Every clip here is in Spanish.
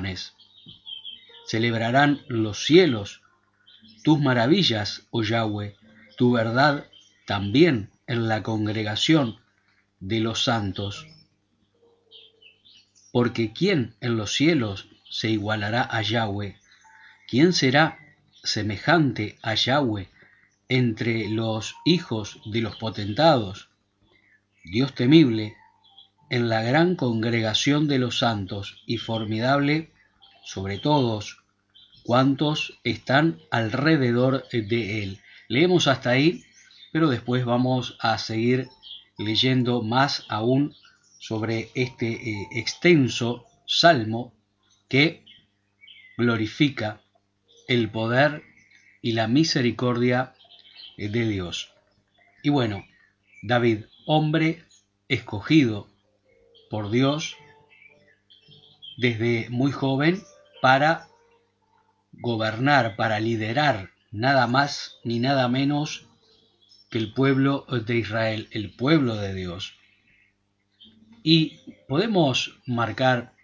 Teófanes. Celebrarán los cielos tus maravillas, oh Yahweh, tu verdad también en la congregación de los santos. Porque ¿quién en los cielos se igualará a Yahweh? ¿Quién será semejante a Yahweh entre los hijos de los potentados? Dios temible en la gran congregación de los santos y formidable sobre todos cuantos están alrededor de él. Leemos hasta ahí, pero después vamos a seguir leyendo más aún sobre este extenso salmo que glorifica el poder y la misericordia de Dios. Y bueno, David, hombre escogido por Dios desde muy joven para gobernar, para liderar nada más ni nada menos que el pueblo de Israel, el pueblo de Dios. Y podemos marcar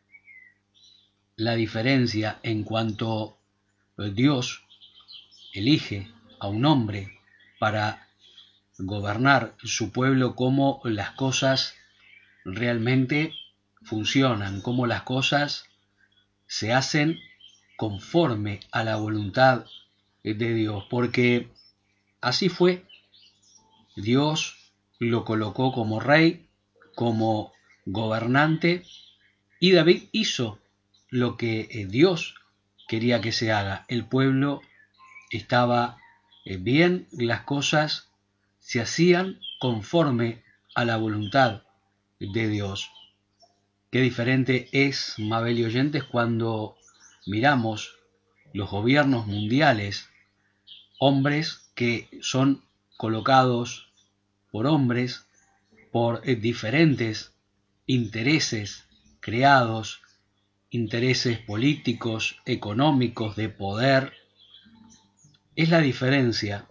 la diferencia en cuanto Dios elige a un hombre para gobernar su pueblo, cómo las cosas realmente funcionan, cómo las cosas se hacen conforme a la voluntad de Dios, porque así fue. Dios lo colocó como rey, como gobernante, y David hizo lo que Dios quería que se haga. El pueblo estaba bien, las cosas se hacían conforme a la voluntad de Dios. Qué diferente es, Mabel y oyentes, cuando miramos los gobiernos mundiales, hombres que son colocados por hombres, por diferentes intereses creados, intereses políticos, económicos, de poder. Es la diferencia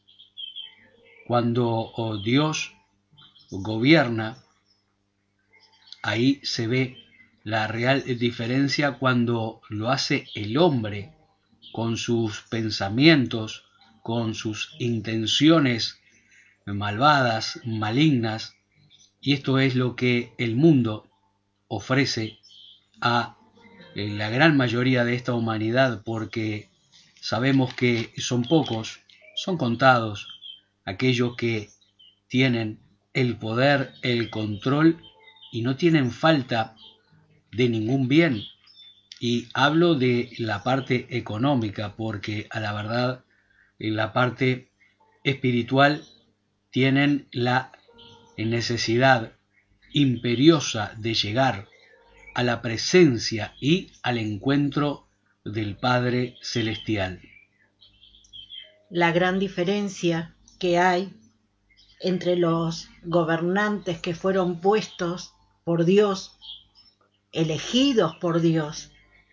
cuando Dios gobierna. Ahí se ve la real diferencia cuando lo hace el hombre con sus pensamientos, con sus intenciones malvadas, malignas, y esto es lo que el mundo ofrece a la gran mayoría de esta humanidad, porque sabemos que son pocos, son contados aquellos que tienen el poder, el control y no tienen falta de ningún bien. Y hablo de la parte económica, porque a la verdad en la parte espiritual tienen la necesidad imperiosa de llegar a la presencia y al encuentro del Padre Celestial. La gran diferencia que hay entre los gobernantes que fueron puestos por Dios, elegidos por Dios,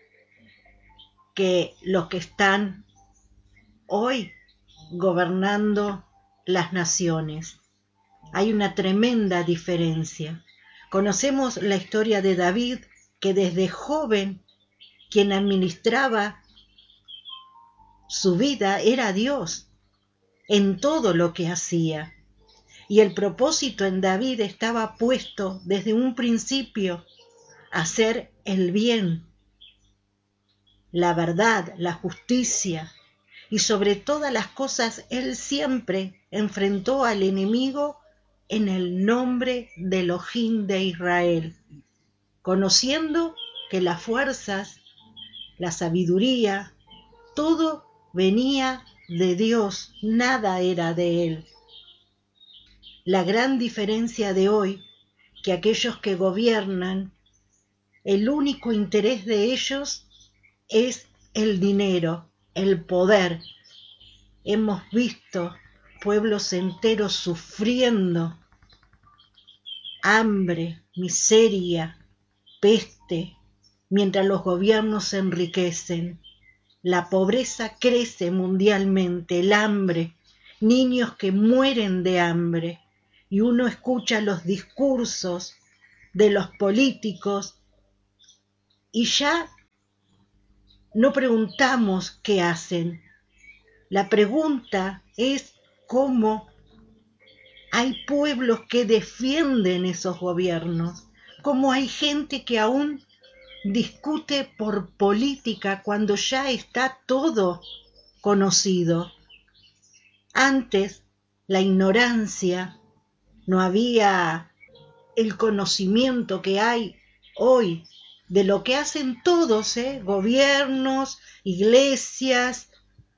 que los que están hoy gobernando las naciones. Hay una tremenda diferencia. Conocemos la historia de David, que desde joven quien administraba su vida era Dios en todo lo que hacía. Y el propósito en David estaba puesto desde un principio a hacer el bien, la verdad, la justicia, y sobre todas las cosas él siempre enfrentó al enemigo en el nombre de Elohim de Israel, conociendo que las fuerzas, la sabiduría, todo venía de Dios, nada era de él. La gran diferencia de hoy, que aquellos que gobiernan, el único interés de ellos es el dinero, el poder. Hemos visto pueblos enteros sufriendo hambre, miseria, peste, mientras los gobiernos se enriquecen. La pobreza crece mundialmente, el hambre, niños que mueren de hambre, y uno escucha los discursos de los políticos y ya no preguntamos qué hacen. La pregunta es cómo hay pueblos que defienden esos gobiernos, cómo hay gente que aún discute por política cuando ya está todo conocido. Antes, la ignorancia, no había el conocimiento que hay hoy de lo que hacen todos, gobiernos, iglesias,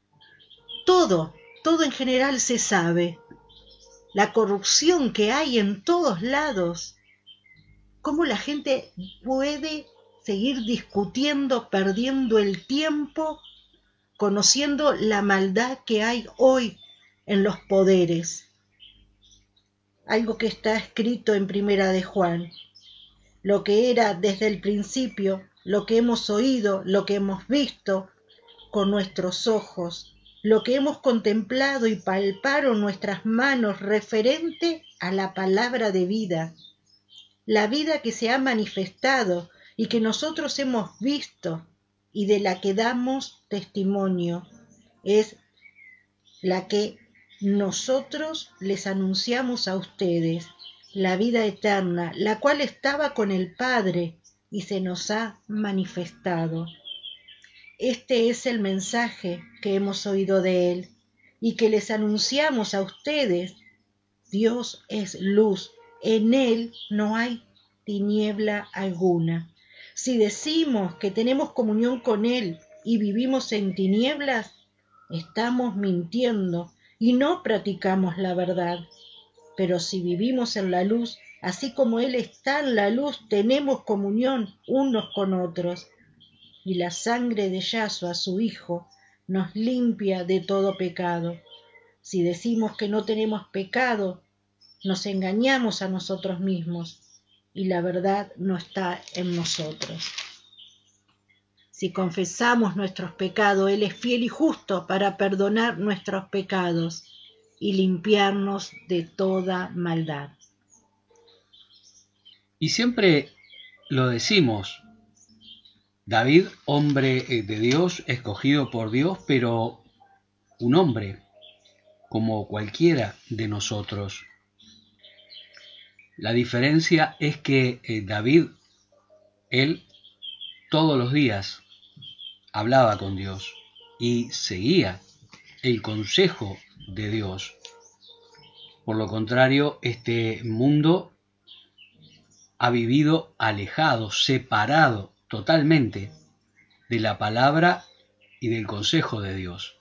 todo en general se sabe. La corrupción que hay en todos lados. ¿Cómo la gente puede seguir discutiendo, perdiendo el tiempo, conociendo la maldad que hay hoy en los poderes? Algo que está escrito en Primera de Juan. Lo que era desde el principio, lo que hemos oído, lo que hemos visto con nuestros ojos, lo que hemos contemplado y palparon nuestras manos referente a la palabra de vida, la vida que se ha manifestado y que nosotros hemos visto y de la que damos testimonio, es la que nosotros les anunciamos a ustedes, la vida eterna, la cual estaba con el Padre y se nos ha manifestado. Este es el mensaje que hemos oído de Él y que les anunciamos a ustedes. Dios es luz, en Él no hay tiniebla alguna. Si decimos que tenemos comunión con Él y vivimos en tinieblas, estamos mintiendo y no practicamos la verdad. Pero si vivimos en la luz, así como Él está en la luz, tenemos comunión unos con otros. Y la sangre de Yahshua, su Hijo, nos limpia de todo pecado. Si decimos que no tenemos pecado, nos engañamos a nosotros mismos y la verdad no está en nosotros. Si confesamos nuestros pecados, Él es fiel y justo para perdonar nuestros pecados y limpiarnos de toda maldad. Y siempre lo decimos, David, hombre de Dios, escogido por Dios, pero un hombre como cualquiera de nosotros. La diferencia es que David, él todos los días hablaba con Dios y seguía el consejo de Dios. Por lo contrario, este mundo ha vivido alejado, separado totalmente de la palabra y del consejo de Dios.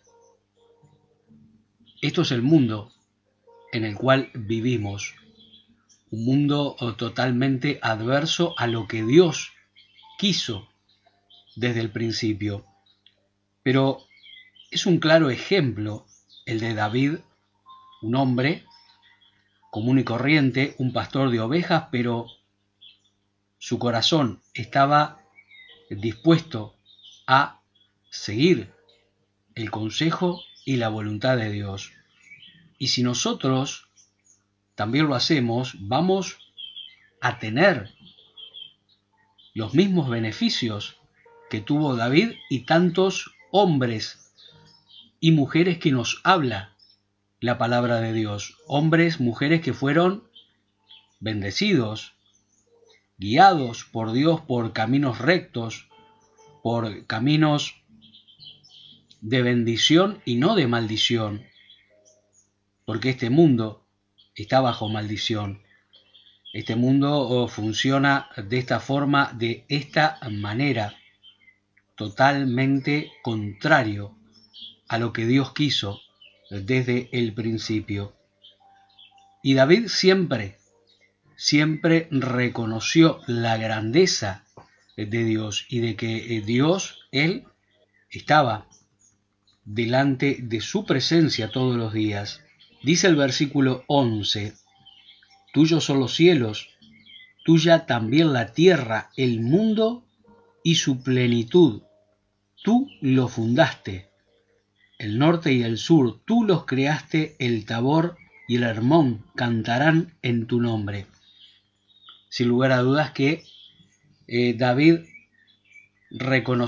Esto es el mundo en el cual vivimos, un mundo totalmente adverso a lo que Dios quiso desde el principio. Pero es un claro ejemplo el de David, un hombre común y corriente, un pastor de ovejas, pero su corazón estaba dispuesto a seguir el consejo y la voluntad de Dios. Y si nosotros también lo hacemos, vamos a tener los mismos beneficios que tuvo David y tantos hombres y mujeres que nos habla la palabra de Dios. Hombres, mujeres que fueron bendecidos, guiados por Dios por caminos rectos, por caminos de bendición y no de maldición, porque este mundo está bajo maldición. Este mundo funciona de esta forma, de esta manera, totalmente contrario a lo que Dios quiso desde el principio. Y David siempre reconoció la grandeza de Dios y de que Dios, Él, estaba delante de su presencia todos los días. Dice el versículo 11, tuyos son los cielos, tuya también la tierra, el mundo y su plenitud. Tú lo fundaste, el norte y el sur, tú los creaste, el Tabor y el Hermón cantarán en tu nombre. Sin lugar a dudas que David reconoció